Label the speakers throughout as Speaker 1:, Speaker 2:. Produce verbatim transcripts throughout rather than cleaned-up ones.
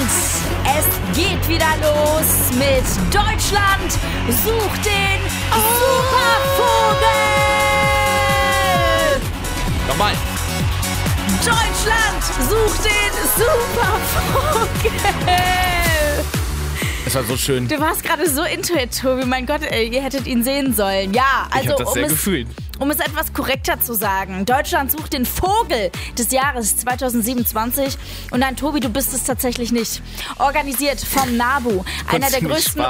Speaker 1: Es geht wieder los mit Deutschland sucht den Supervogel.
Speaker 2: Nochmal.
Speaker 1: Deutschland sucht den Supervogel.
Speaker 2: Es war so schön.
Speaker 1: Du warst gerade so into it, Tobi. Mein Gott, ey, ihr hättet ihn sehen sollen. Ja, also
Speaker 2: ich hab das
Speaker 1: um
Speaker 2: sehr
Speaker 1: es,
Speaker 2: gefühlt.
Speaker 1: um es etwas korrekter zu sagen. Deutschland sucht den Vogel des Jahres zwanzig siebenundzwanzig. Und nein, Tobi, du bist es tatsächlich nicht. Organisiert vom NABU. Einer der größten...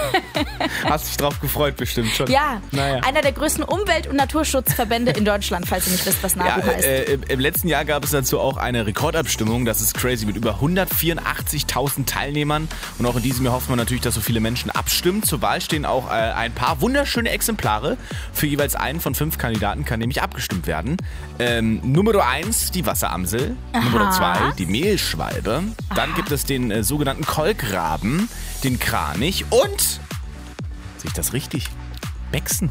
Speaker 2: Hast dich drauf gefreut bestimmt schon.
Speaker 1: Ja,
Speaker 2: naja.
Speaker 1: Einer der größten Umwelt- und Naturschutzverbände in Deutschland, falls ihr nicht wisst, was NABU
Speaker 2: ja,
Speaker 1: heißt.
Speaker 2: Äh, im, Im letzten Jahr gab es dazu auch eine Rekordabstimmung. Das ist crazy, mit über hundertvierundachtzigtausend Teilnehmern. Und auch in diesem Jahr hofft man natürlich, dass so viele Menschen abstimmen. Zur Wahl stehen auch äh, ein paar wunderschöne Exemplare. Für jeweils einen von fünf Kandidaten kann nämlich abgestimmt werden. Ähm, Nummer eins, die Wasseramsel. Aha. Nummer zwei, die Mehlschwalbe. Dann
Speaker 1: Aha.
Speaker 2: gibt es den äh, sogenannten Kolkraben, den Kranich und, sehe ich das richtig? Bechsen.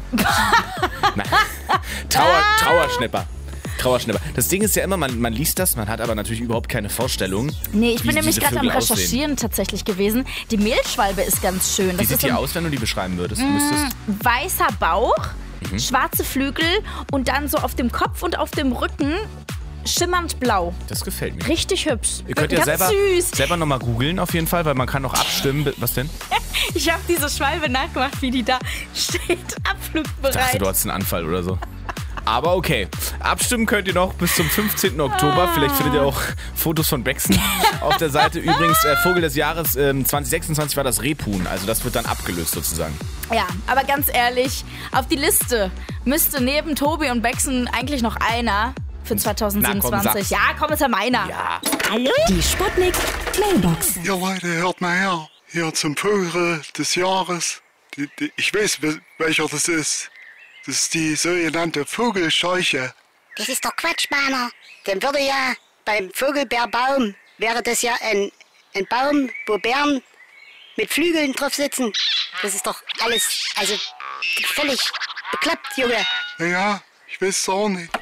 Speaker 2: Nein. Trauer, Trauerschnepper. Trauerschnepper. Das Ding ist ja immer, man, man liest das, man hat aber natürlich überhaupt keine Vorstellung.
Speaker 1: Nee, ich bin
Speaker 2: wie
Speaker 1: nämlich gerade am
Speaker 2: Vögel
Speaker 1: Recherchieren
Speaker 2: aussehen.
Speaker 1: tatsächlich gewesen. Die Mehlschwalbe ist ganz schön. Das
Speaker 2: Wie sieht
Speaker 1: ist
Speaker 2: die
Speaker 1: so ein
Speaker 2: aus, wenn du die beschreiben würdest?
Speaker 1: Mm,
Speaker 2: Müsstest?
Speaker 1: weißer Bauch,
Speaker 2: Mhm.
Speaker 1: schwarze Flügel und dann so auf dem Kopf und auf dem Rücken schimmernd blau.
Speaker 2: Das gefällt mir.
Speaker 1: Richtig hübsch.
Speaker 2: Ihr könnt ja
Speaker 1: Ganz
Speaker 2: selber,
Speaker 1: süß.
Speaker 2: selber nochmal googeln auf jeden Fall, weil man kann noch abstimmen. Was denn?
Speaker 1: Ich habe diese Schwalbe nachgemacht, wie die da steht, abflugbereit.
Speaker 2: Ich dachte, du hattest einen Anfall oder so. Aber okay, abstimmen könnt ihr noch bis zum fünfzehnten Oktober. Vielleicht findet ihr auch Fotos von Bechsen auf der Seite. Übrigens, äh, Vogel des Jahres ähm, zwanzig sechsundzwanzig war das Rebhuhn. Also das wird dann abgelöst sozusagen.
Speaker 1: Ja, aber ganz ehrlich, auf die Liste müsste neben Tobi und Bechsen eigentlich noch einer für zwanzig siebenundzwanzig.
Speaker 2: Na, komm,
Speaker 1: ja, komm, ist ja meiner.
Speaker 2: Ja.
Speaker 1: Hallo?
Speaker 3: Die Sputnik Mailbox.
Speaker 4: Ja, Leute, hört mal her. Hier zum Vogel des Jahres. Die, die, ich weiß, wel- welcher das ist. Das ist die sogenannte Vogelscheuche.
Speaker 5: Das ist doch Quatsch, Meiner. Dann würde ja beim Vogelbeerbaum, wäre das ja ein, ein Baum, wo Bären mit Flügeln drauf sitzen. Das ist doch alles, also völlig bekloppt, Junge.
Speaker 4: Naja, ich weiß es auch nicht.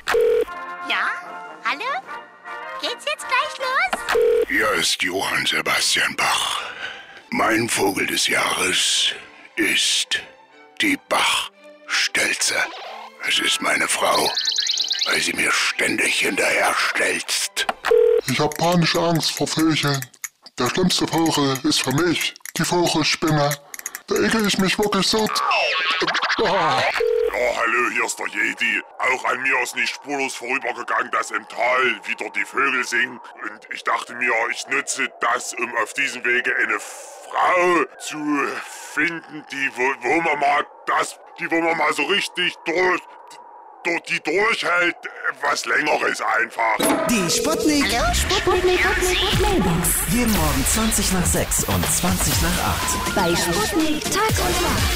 Speaker 5: Ja? Hallo? Geht's jetzt gleich los?
Speaker 6: Hier ist Johann Sebastian Bach. Mein Vogel des Jahres ist die Bachstelze. Es ist meine Frau, weil sie mir ständig hinterher stelzt.
Speaker 4: Ich habe panische Angst vor Vögeln. Der schlimmste Vogel ist für mich die Vogelspinne. Da ekel ich mich wirklich so. Ah.
Speaker 7: Ja, hallo, hier ist der Jedi. Auch an mir ist nicht spurlos vorübergegangen, dass im Tal wieder die Vögel singen. Und ich dachte mir, ich nutze das, um auf diesem Wege eine Frau zu finden, die, wo, wo man mal das, die, wo man mal so richtig durch, durch die durchhält, was Längeres einfach.
Speaker 8: Die Sputnik.
Speaker 5: Hallo, Sputnik.
Speaker 3: Sputnik Mailbox.
Speaker 8: Jeden Morgen zwanzig nach sechs und zwanzig nach acht.
Speaker 3: Bei Sputnik Tag und Nacht.